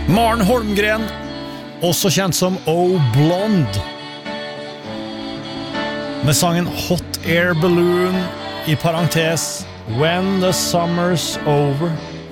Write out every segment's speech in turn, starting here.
Maren Holmgren, også kjent som Oh Blonde, med sangen Hot Air Balloon, i parentes, When the Summer's Over.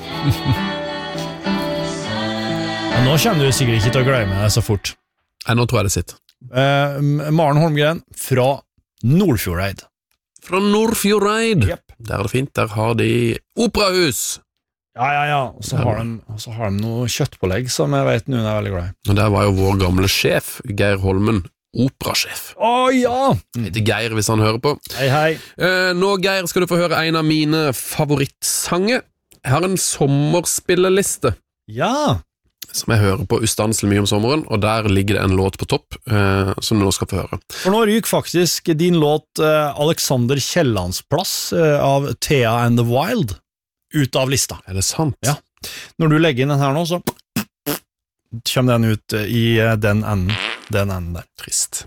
Nå kommer du sikkert ikke til å glemme det så fort. Nei, nå tror jeg det sitter. Maren Holmgren fra Nordfjordeid. Fra Nordfjordeid. Yep. Der er det fint, der har de operahus. Ja. Og så har de noe kjøttpålegg som jeg vet noen er veldig glad i. Og der var jo vår gamle sjef, Geir Holmen, operasjef. Ja! Heter Geir hvis han hører på. Hei. Nå, Geir, skal du få høre en av mine favorittsanger. Jeg har en sommerspilleliste. Ja! Som jeg hører på ustanselig mye om sommeren, og der ligger det en låt på topp, som du nå skal få høre. For nå ryker faktisk din låt Alexander Kiellands plass av Thea and the Wild ut av lista. Er det sant? Ja. Når du legger inn den her nå, så kommer den ut i den enden der. Trist.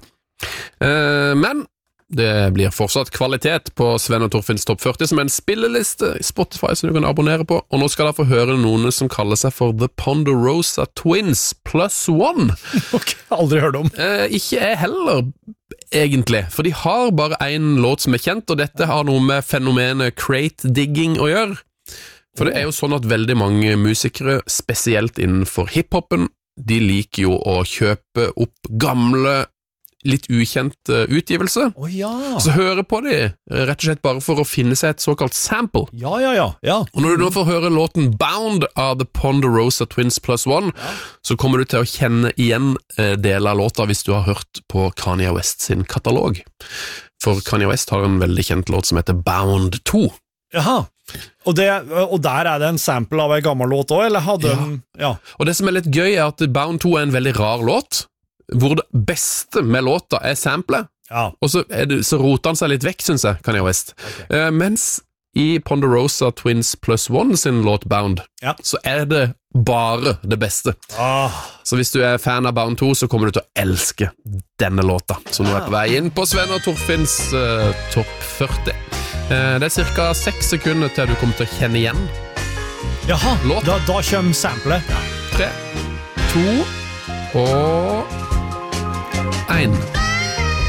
Men det blir fortsatt kvalitet på Sven og Torfinns Topp 40 som en spilleliste i Spotify som du kan abonnere på, og nå skal dere få høre noen som kaller seg for The Ponderosa Twins +1. Ok, aldri hørt om. Ikke jeg heller, egentlig, for de har bare en låt som er kjent, og dette har noe med fenomenet crate digging å gjøre. For det er jo sånn at veldig mange musikere, spesielt innenfor hiphopen, de liker jo å kjøpe opp gamle litt ukjent utgivelse. Ja. Så høre på de, rett og slett bare for å finne seg et såkalt sample. Ja. Og når du nå får høre låten Bound av The Ponderosa Twins +1, så kommer du til å kjenne igjen deler av låta hvis du har hørt på Kanye West sin katalog. For Kanye West har en veldig kjent låt som heter Bound 2. Jaha. Og der er det en sample av en gammel låt også, eller hadde den... Ja. Og det som er litt gøy er at Bound 2 er en veldig rar låt, hvor det beste med låta er sample, og så roter han seg litt vekk, synes jeg, Kanye West. Okay. Mens i Ponderosa Twins +1 sin låt Bound, så er det bare det beste. Så hvis du er fan av Bound 2, så kommer du til å elske denne låta, som nå er på vei inn på Sven og Torfinns Topp 40. Det er cirka 6 sekunder til du kommer til å kjenne igjen. Jaha, da kommer sample. 3, 2 og 1.